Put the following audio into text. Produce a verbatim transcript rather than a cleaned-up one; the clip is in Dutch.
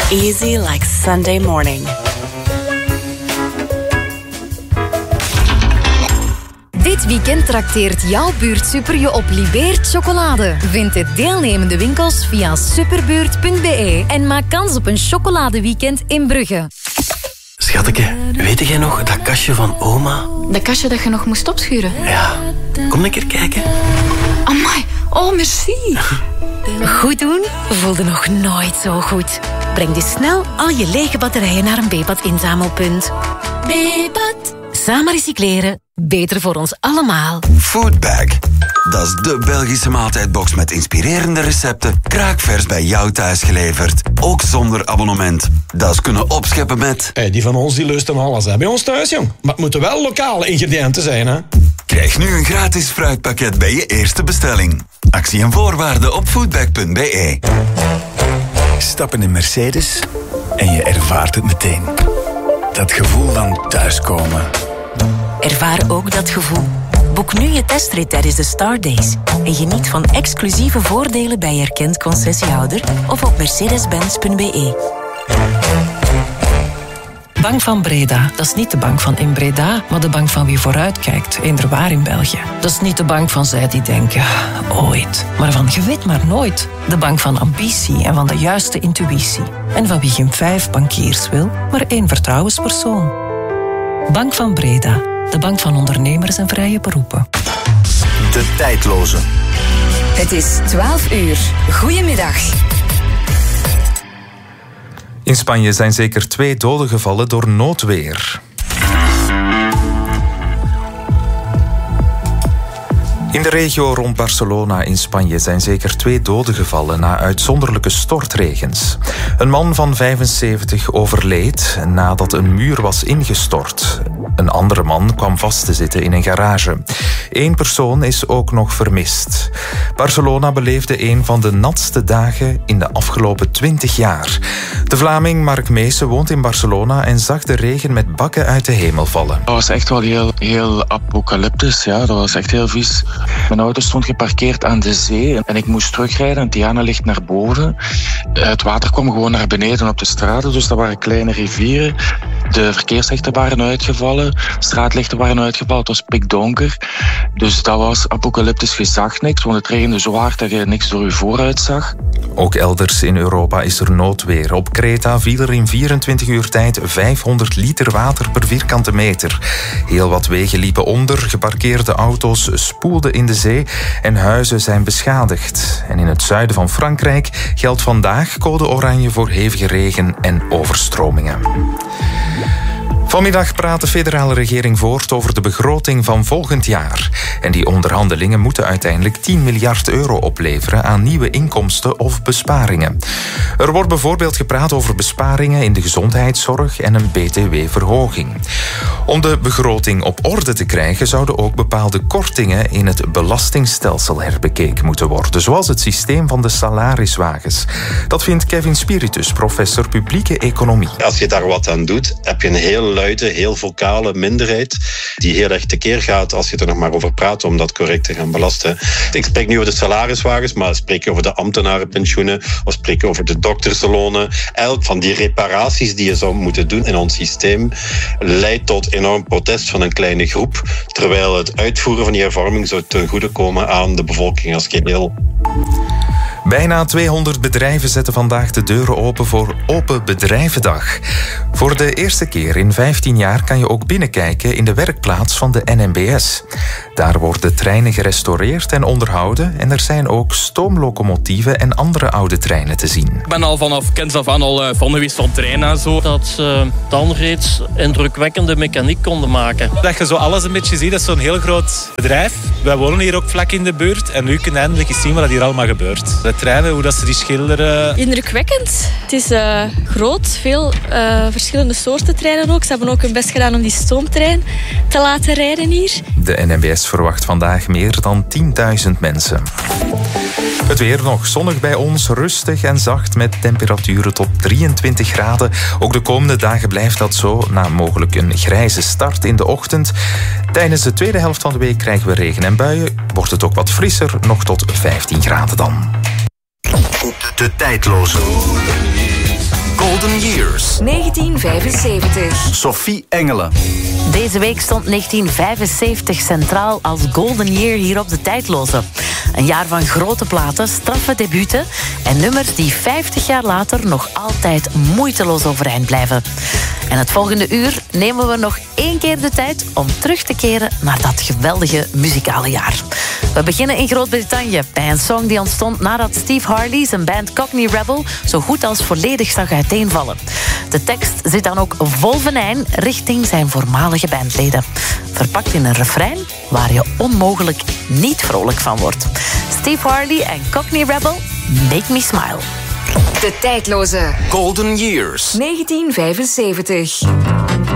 Easy like Sunday morning. Dit weekend trakteert jouw buurtsuper je op Libeert chocolade. Vind de deelnemende winkels via superbuurt punt b e en maak kans op een chocoladeweekend in Brugge. Schateke, weet jij nog dat kastje van oma? Dat kastje dat je nog moest opschuren? Ja, kom een keer kijken. Amai, oh merci. Goed doen voelde nog nooit zo goed. Breng dus snel al je lege batterijen naar een Bepat inzamelpunt. Bepat. Samen recycleren, beter voor ons allemaal. Foodbag. Dat is de Belgische maaltijdbox met inspirerende recepten, kraakvers bij jou thuis geleverd. Ook zonder abonnement. Dat is kunnen opscheppen met... Hey, die van ons die lusten alles hè. Bij ons thuis, jong. Maar het moeten wel lokale ingrediënten zijn, hè. Krijg nu een gratis fruitpakket bij je eerste bestelling. Actie en voorwaarden op foodbag punt b e. Stap in een Mercedes en je ervaart het meteen. Dat gevoel van thuiskomen. Ervaar ook dat gevoel. Boek nu je testrit tijdens de Star Days. En geniet van exclusieve voordelen bij erkend concessiehouder of op mercedes benz punt b e. Bank van Breda, dat is niet de bank van in Breda, maar de bank van wie vooruitkijkt, eender waar in België. Dat is niet de bank van zij die denken, ooit, maar van je weet maar nooit. De bank van ambitie en van de juiste intuïtie. En van wie geen vijf bankiers wil, maar één vertrouwenspersoon. Bank van Breda, de bank van ondernemers en vrije beroepen. De tijdloze. Het is twaalf uur. Goedemiddag. In Spanje zijn zeker twee doden gevallen door noodweer. In de regio rond Barcelona in Spanje zijn zeker twee doden gevallen na uitzonderlijke stortregens. Een man van vijfenzeventig overleed nadat een muur was ingestort. Een andere man kwam vast te zitten in een garage. Eén persoon is ook nog vermist. Barcelona beleefde een van de natste dagen in de afgelopen twintig jaar. De Vlaming Mark Meesen woont in Barcelona en zag de regen met bakken uit de hemel vallen. Dat was echt wel heel, heel apocalyptisch. Ja. Dat was echt heel vies. Mijn auto stond geparkeerd aan de zee en ik moest terugrijden. En Tiana ligt naar boven. Het water kwam gewoon naar beneden op de straten, dus dat waren kleine rivieren. De verkeerslichten waren uitgevallen, straatlichten waren uitgevallen, het was pikdonker. Dus dat was apocalyptisch, je zag niks, want het regende zo hard dat je niks door je vooruit zag. Ook elders in Europa is er noodweer. Op Kreta viel er in vierentwintig uur tijd vijfhonderd liter water per vierkante meter. Heel wat wegen liepen onder, geparkeerde auto's spoelden in de zee en huizen zijn beschadigd. En in het zuiden van Frankrijk geldt vandaag code oranje voor hevige regen en overstromingen. Vanmiddag praat de federale regering voort over de begroting van volgend jaar. En die onderhandelingen moeten uiteindelijk tien miljard euro opleveren aan nieuwe inkomsten of besparingen. Er wordt bijvoorbeeld gepraat over besparingen in de gezondheidszorg en een B T W-verhoging. Om de begroting op orde te krijgen zouden ook bepaalde kortingen in het belastingstelsel herbekeken moeten worden, zoals het systeem van de salariswagens. Dat vindt Kevin Spiritus, professor publieke economie. Als je daar wat aan doet, heb je een heel luide, heel vocale minderheid die heel erg tekeer gaat als je er nog maar over praat om dat correct te gaan belasten. Ik spreek nu over de salariswagens, maar spreek je over de ambtenarenpensioenen of spreek je over de dokterslonen. Elk van die reparaties die je zou moeten doen in ons systeem leidt tot enorm protest van een kleine groep, terwijl het uitvoeren van die hervorming zou ten goede komen aan de bevolking als geheel. Bijna tweehonderd bedrijven zetten vandaag de deuren open voor Open Bedrijvendag. Voor de eerste keer in vijftien jaar kan je ook binnenkijken in de werkplaats van de N M B S. Daar worden treinen gerestaureerd en onderhouden en er zijn ook stoomlocomotieven en andere oude treinen te zien. Ik ben al vanaf kinds af aan al van geweest op treinen en zo. Dat ze dan reeds indrukwekkende mechaniek konden maken. Dat je zo alles een beetje ziet, dat is zo'n heel groot bedrijf. Wij wonen hier ook vlak in de buurt en nu kun je eindelijk eens zien wat hier allemaal gebeurt. De treinen, hoe dat ze die schilderen. Indrukwekkend. Het is uh, groot, veel uh, verschillende soorten treinen ook. Ze hebben ook hun best gedaan om die stoomtrein te laten rijden hier. De N M B S verwacht vandaag meer dan tienduizend mensen. Het weer nog zonnig bij ons, rustig en zacht met temperaturen tot drieëntwintig graden. Ook de komende dagen blijft dat zo, na mogelijk een grijze start in de ochtend. Tijdens de tweede helft van de week krijgen we regen en buien. Wordt het ook wat frisser, nog tot vijftien graden dan. De tijdloze. Golden Golden Years. negentien vijfenzeventig. Sophie Engelen. Deze week stond negentien vijfenzeventig centraal als Golden Year hier op de Tijdloze. Een jaar van grote platen, straffe debuten en nummers die vijftig jaar later nog altijd moeiteloos overeind blijven. En het volgende uur nemen we nog één keer de tijd om terug te keren naar dat geweldige muzikale jaar. We beginnen in Groot-Brittannië bij een song die ontstond nadat Steve Harley zijn band Cockney Rebel zo goed als volledig zag uiteenvallen. De tekst zit dan ook vol venijn richting zijn voormalige bandleden. Verpakt in een refrein waar je onmogelijk niet vrolijk van wordt. Steve Harley en Cockney Rebel, Make Me Smile. De Tijdloze Golden Years. negentien vijfenzeventig.